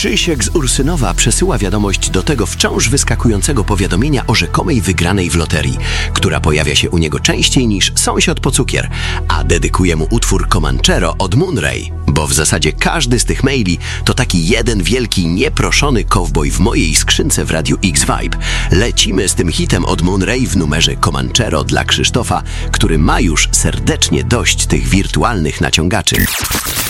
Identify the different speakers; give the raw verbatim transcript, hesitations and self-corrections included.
Speaker 1: Krzysiek z Ursynowa przesyła wiadomość do tego wciąż wyskakującego powiadomienia o rzekomej wygranej w loterii, która pojawia się u niego częściej niż sąsiad po cukier, a dedykuje mu utwór Comanchero od Moonray, bo w zasadzie każdy z tych maili to taki jeden wielki, nieproszony cowboy w mojej skrzynce w Radiu X-Vibe. Lecimy z tym hitem od Moonray w numerze Comanchero dla Krzysztofa, który ma już serdecznie dość tych wirtualnych naciągaczy.